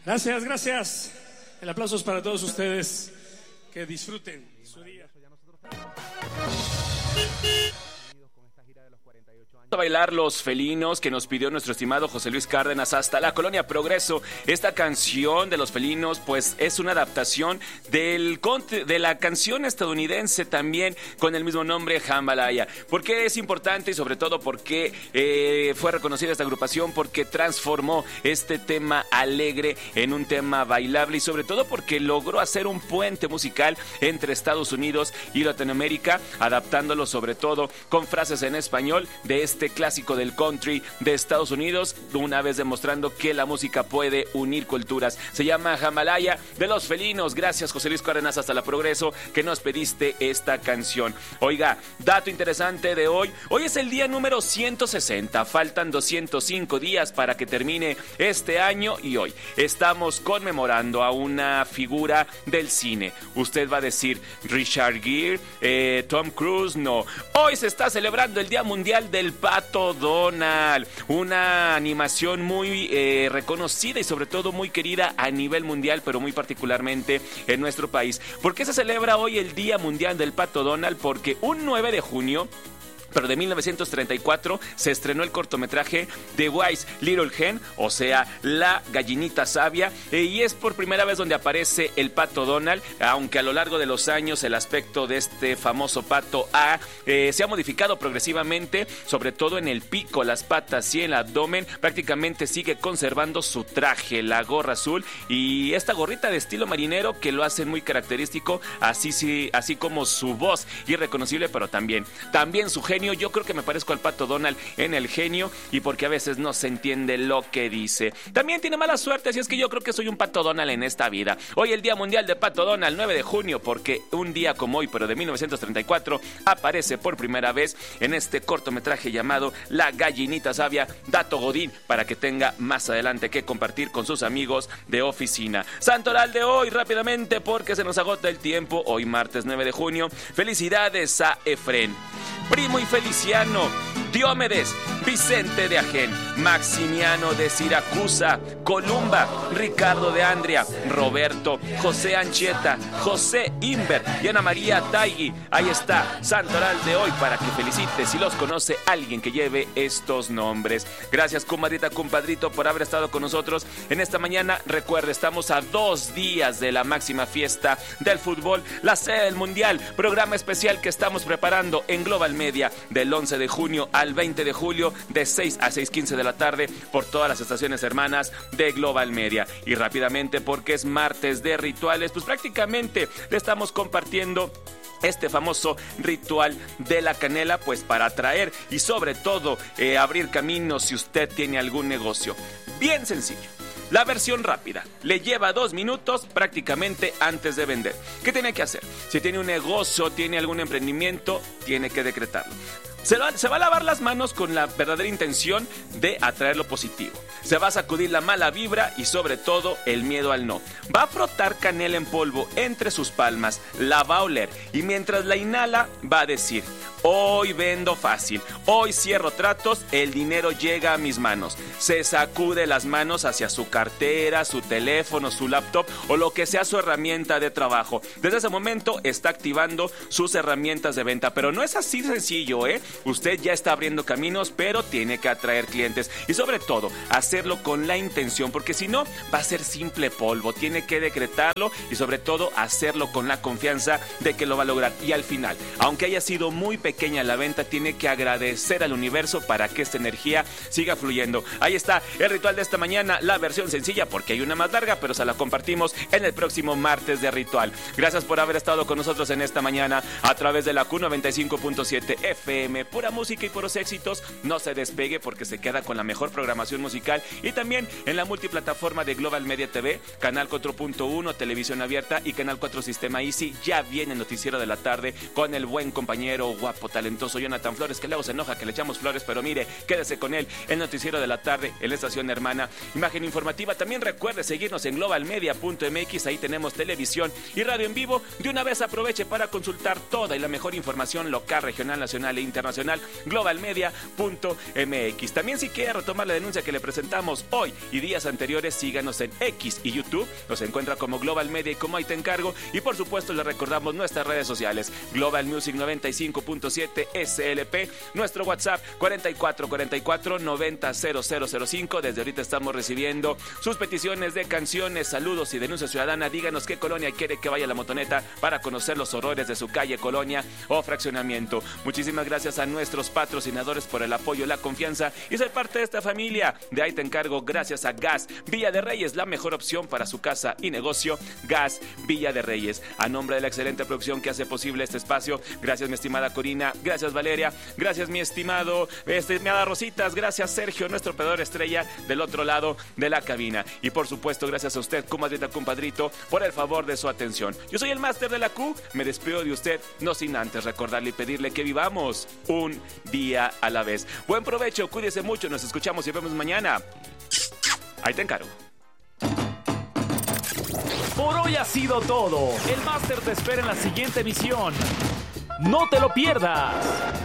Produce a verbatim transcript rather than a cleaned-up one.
Gracias, gracias. El aplauso es para todos ustedes. Que disfruten su día. A bailar Los Felinos, que nos pidió nuestro estimado José Luis Cárdenas hasta la Colonia Progreso. Esta canción de Los Felinos pues es una adaptación del de la canción estadounidense también con el mismo nombre, Jambalaya. ¿Por qué es importante? Y sobre todo porque eh, fue reconocida esta agrupación, porque transformó este tema alegre en un tema bailable y sobre todo porque logró hacer un puente musical entre Estados Unidos y Latinoamérica, adaptándolo sobre todo con frases en español de este clásico del country de Estados Unidos, una vez demostrando que la música puede unir culturas. Se llama Jambalaya de Los Felinos. Gracias, José Luis Cárdenas hasta la Progreso, que nos pediste esta canción. Oiga, dato interesante de hoy. Hoy es el día número ciento sesenta. Faltan doscientos cinco días para que termine este año y hoy estamos conmemorando a una figura del cine. Usted va a decir, Richard Gere, eh, Tom Cruise, no. Hoy se está celebrando el Día Mundial del Pato Donald, una animación muy eh, reconocida y sobre todo muy querida a nivel mundial, pero muy particularmente en nuestro país. ¿Por qué se celebra hoy el Día Mundial del Pato Donald? Porque un nueve de junio pero de mil novecientos treinta y cuatro se estrenó el cortometraje The Wise Little Hen, o sea, La Gallinita Sabia, eh, y es por primera vez donde aparece el Pato Donald, aunque a lo largo de los años el aspecto de este famoso pato ha, eh, se ha modificado progresivamente, sobre todo en el pico, las patas y en el abdomen. Prácticamente sigue conservando su traje, la gorra azul y esta gorrita de estilo marinero que lo hace muy característico, así, sí, así como su voz irreconocible, pero también, también su genio. Yo creo que me parezco al Pato Donald en el genio y porque a veces no se entiende lo que dice. También tiene mala suerte, así es que yo creo que soy un Pato Donald en esta vida. Hoy el Día Mundial de Pato Donald, nueve de junio, porque un día como hoy, pero de mil novecientos treinta y cuatro, aparece por primera vez en este cortometraje llamado La Gallinita Sabia. Dato Godín para que tenga más adelante que compartir con sus amigos de oficina. Santoral de hoy, rápidamente, porque se nos agota el tiempo. Hoy martes nueve de junio. Felicidades a Efrén, Primo y Feliciano, Diomedes, Vicente de Agen, Maximiano de Siracusa, Columba, Ricardo de Andria, Roberto, José Anchieta, José Inver y Ana María Taigui. Ahí está, Santoral de hoy, para que felicites si los conoce alguien que lleve estos nombres. Gracias, comadrita, compadrito, por haber estado con nosotros en esta mañana. Recuerda, estamos a dos días de la máxima fiesta del fútbol, la sede del Mundial, programa especial que estamos preparando en Global Media del once de junio al veinte de julio de seis a seis quince de la tarde por todas las estaciones hermanas de Global Media. Y rápidamente, porque es martes de rituales, pues prácticamente le estamos compartiendo este famoso ritual de la canela, pues para atraer y sobre todo eh, abrir caminos si usted tiene algún negocio. Bien sencillo. La versión rápida, le lleva dos minutos prácticamente antes de vender. ¿Qué tiene que hacer? Si tiene un negocio, tiene algún emprendimiento, tiene que decretarlo. Se va, se va a lavar las manos con la verdadera intención de atraer lo positivo. Se va a sacudir la mala vibra y sobre todo el miedo al no. Va a frotar canela en polvo entre sus palmas, la va a oler y mientras la inhala va a decir: hoy vendo fácil, hoy cierro tratos, el dinero llega a mis manos. Se sacude las manos hacia su cartera, su teléfono, su laptop o lo que sea su herramienta de trabajo. Desde ese momento está activando sus herramientas de venta, pero no es así sencillo, ¿eh? Usted ya está abriendo caminos, pero tiene que atraer clientes y sobre todo hacerlo con la intención, porque si no va a ser simple polvo. Tiene que decretarlo y sobre todo hacerlo con la confianza de que lo va a lograr. Y al final, aunque haya sido muy pequeña la venta, tiene que agradecer al universo para que esta energía siga fluyendo. Ahí está el ritual de esta mañana, la versión sencilla, porque hay una más larga, pero se la compartimos en el próximo martes de ritual. Gracias por haber estado con nosotros en esta mañana a través de la Q noventa y cinco punto siete F M. Pura música y puros éxitos. No se despegue porque se queda con la mejor programación musical y también en la multiplataforma de Global Media T V, Canal cuatro punto uno, Televisión Abierta y Canal cuatro Sistema Easy. Ya viene el noticiero de la tarde con el buen compañero guapo guapo, talentoso Jonathan Flores, que luego se enoja que le echamos flores, pero mire, quédese con él, el noticiero de la tarde en la estación hermana Imagen Informativa. También recuerde seguirnos en global media punto m x, ahí tenemos televisión y radio en vivo. De una vez aproveche para consultar toda y la mejor información local, regional, nacional e internacional, global media punto m x. También si quiere retomar la denuncia que le presentamos hoy y días anteriores, síganos en X y YouTube, nos encuentra como Global Media y como Ahí Te Encargo, y por supuesto le recordamos nuestras redes sociales, Global Music noventa y cinco punto siete S L P, nuestro WhatsApp cuarenta y cuatro cuarenta y cuatro noventa cero cero cero cinco. Desde ahorita estamos recibiendo sus peticiones de canciones, saludos y denuncia ciudadana. Díganos qué colonia quiere que vaya la motoneta para conocer los horrores de su calle, colonia o fraccionamiento. Muchísimas gracias a nuestros patrocinadores por el apoyo, la confianza y ser parte de esta familia de Ahí Te Encargo. Gracias a Gas Villa de Reyes, la mejor opción para su casa y negocio. Gas Villa de Reyes. A nombre de la excelente producción que hace posible este espacio, gracias mi estimada Corina, gracias Valeria, gracias mi estimado estimada Rositas, gracias Sergio, nuestro operador estrella del otro lado de la cabina, y por supuesto gracias a usted, comadrita, compadrito, por el favor de su atención. Yo soy el máster de la Q, me despido de usted, no sin antes recordarle y pedirle que vivamos un día a la vez. Buen provecho, cuídese mucho, nos escuchamos y vemos mañana. Ahí te encargo. Por hoy ha sido todo. El máster te espera en la siguiente emisión. ¡No te lo pierdas!